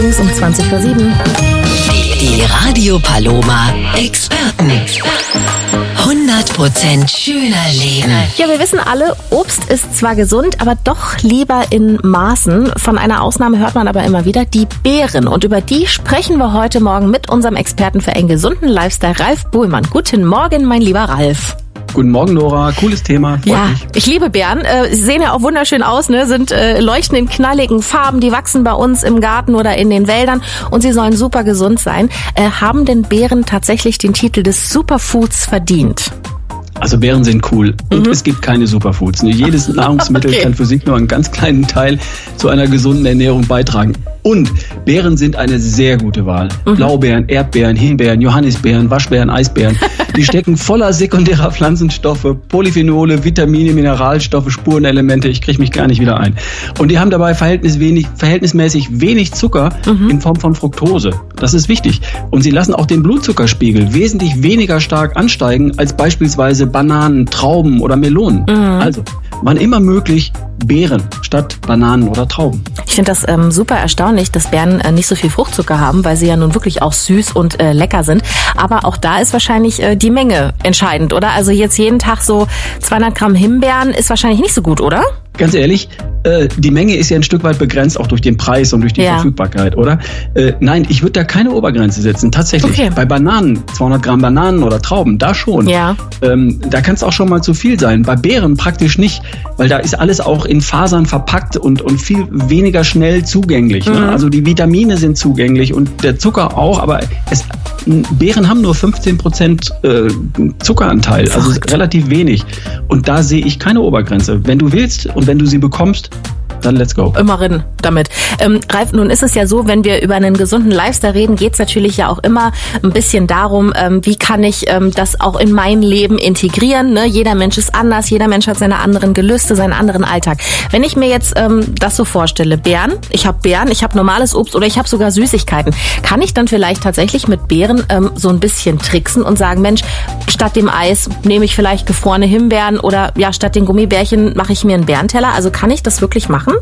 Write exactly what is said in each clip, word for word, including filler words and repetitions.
Um zwanzig vor sieben. Die Radio Paloma Experten. hundert Prozent schöner Leben. Ja, wir wissen alle, Obst ist zwar gesund, aber doch lieber in Maßen. Von einer Ausnahme hört man aber immer wieder, die Beeren. Und über die sprechen wir heute Morgen mit unserem Experten für einen gesunden Lifestyle, Ralf Bohlmann. Guten Morgen, mein lieber Ralf. Guten Morgen, Nora. Cooles Thema. Freut ja, mich. Ich liebe Beeren. Äh, sie sehen ja auch wunderschön aus, ne? Sind äh, leuchten in knalligen Farben. Die wachsen bei uns im Garten oder in den Wäldern und sie sollen super gesund sein. Äh, haben denn Beeren tatsächlich den Titel des Superfoods verdient? Also Beeren sind cool und Mhm. es gibt keine Superfoods. Jedes Nahrungsmittel Okay. kann für sich nur einen ganz kleinen Teil zu einer gesunden Ernährung beitragen. Und Beeren sind eine sehr gute Wahl. Mhm. Blaubeeren, Erdbeeren, Himbeeren, Johannisbeeren, Waschbeeren, Eisbeeren. Die stecken voller sekundärer Pflanzenstoffe, Polyphenole, Vitamine, Mineralstoffe, Spurenelemente. Ich kriege mich gar nicht wieder ein. Und die haben dabei verhältnis wenig, verhältnismäßig wenig Zucker Mhm. in Form von Fructose. Das ist wichtig. Und sie lassen auch den Blutzuckerspiegel wesentlich weniger stark ansteigen als beispielsweise Bananen, Trauben oder Melonen. Mhm. Also, wann immer möglich, Beeren statt Bananen oder Trauben. Ich finde das ähm, super erstaunlich, dass Beeren äh, nicht so viel Fruchtzucker haben, weil sie ja nun wirklich auch süß und äh, lecker sind. Aber auch da ist wahrscheinlich äh, die Menge entscheidend, oder? Also jetzt jeden Tag so zweihundert Gramm Himbeeren ist wahrscheinlich nicht so gut, oder? Ganz ehrlich, äh, die Menge ist ja ein Stück weit begrenzt, auch durch den Preis und durch die Ja. Verfügbarkeit, oder? Äh, nein, ich würde da keine Obergrenze setzen, tatsächlich. Okay. Bei Bananen, zweihundert Gramm Bananen oder Trauben, da schon. Ja. Ähm, da kann es auch schon mal zu viel sein. Bei Beeren praktisch nicht, weil da ist alles auch in Fasern verpackt und, und viel weniger schnell zugänglich. Mhm. Ne? Also die Vitamine sind zugänglich und der Zucker auch, aber es, Beeren haben nur fünfzehn Prozent äh, Zuckeranteil, also Verrückt. relativ wenig. Und da sehe ich keine Obergrenze. Wenn du willst und wenn du sie bekommst, dann let's go. Immer rein damit. Ähm, Ralf, nun ist es ja so, wenn wir über einen gesunden Lifestyle reden, geht es natürlich ja auch immer ein bisschen darum, ähm, wie kann ich ähm, das auch in mein Leben integrieren. Ne? Jeder Mensch ist anders, jeder Mensch hat seine anderen Gelüste, seinen anderen Alltag. Wenn ich mir jetzt ähm, das so vorstelle, Beeren, ich habe Beeren, ich habe normales Obst oder ich habe sogar Süßigkeiten, kann ich dann vielleicht tatsächlich mit Beeren ähm, so ein bisschen tricksen und sagen, Mensch, statt dem Eis nehme ich vielleicht gefrorene Himbeeren oder ja, statt den Gummibärchen mache ich mir einen Beerenteller. Also kann ich das wirklich machen?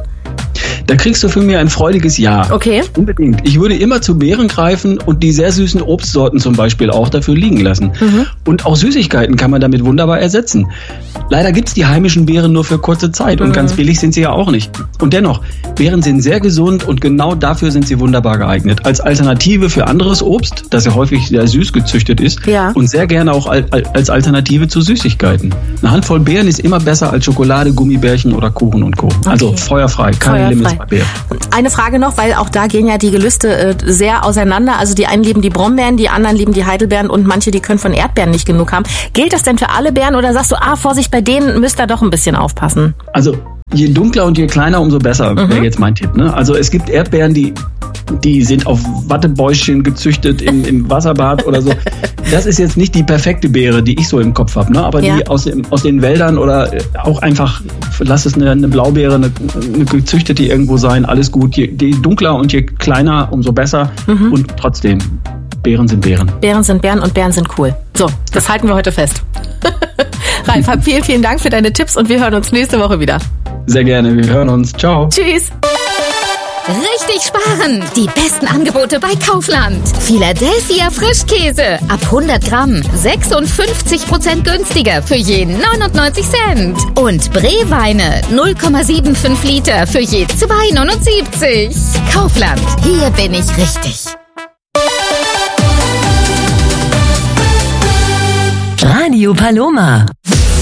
Da kriegst du für mich ein freudiges Ja. Okay. Unbedingt. Ich würde immer zu Beeren greifen und die sehr süßen Obstsorten zum Beispiel auch dafür liegen lassen. Mhm. Und auch Süßigkeiten kann man damit wunderbar ersetzen. Leider gibt's die heimischen Beeren nur für kurze Zeit und Mhm. ganz billig sind sie ja auch nicht. Und dennoch, Beeren sind sehr gesund und genau dafür sind sie wunderbar geeignet. Als Alternative für anderes Obst, das ja häufig sehr süß gezüchtet ist Ja. und sehr gerne auch al- al- als Alternative zu Süßigkeiten. Eine Handvoll Beeren ist immer besser als Schokolade, Gummibärchen oder Kuchen und Co. Also feuerfrei, keine Feuerfrei. Limits bei Beeren. Eine Frage noch, weil auch da gehen ja die Gelüste äh, sehr auseinander. Also die einen lieben die Brombeeren, die anderen lieben die Heidelbeeren und manche, die können von Erdbeeren nicht genug haben. Gilt das denn für alle Beeren oder sagst du, ah, Vorsicht, bei denen müsst ihr doch ein bisschen aufpassen? Also je dunkler und je kleiner, umso besser, Mhm. wäre jetzt mein Tipp. Ne? Also es gibt Erdbeeren, die, die sind auf Wattebäuschen gezüchtet im, im Wasserbad oder so. Das ist jetzt nicht die perfekte Beere, die ich so im Kopf habe. Ne? Aber Ja. die aus, dem, aus den Wäldern oder äh, auch einfach, lass es eine, eine Blaubeere, eine, eine gezüchtete irgendwo sein, alles gut. Je, je dunkler und je kleiner, umso besser. Mhm. Und trotzdem, Beeren sind Beeren. Beeren sind Beeren und Beeren sind cool. So, das halten wir heute fest. Ralf, vielen, vielen Dank für deine Tipps und wir hören uns nächste Woche wieder. Sehr gerne, wir hören uns. Ciao. Tschüss. Richtig sparen! Die besten Angebote bei Kaufland. Philadelphia Frischkäse. Ab hundert Gramm. sechsundfünfzig Prozent günstiger für je neunundneunzig Cent. Und Breweine. null Komma fünfundsiebzig Liter für je zwei neunundsiebzig. Kaufland. Hier bin ich richtig. Radio Paloma.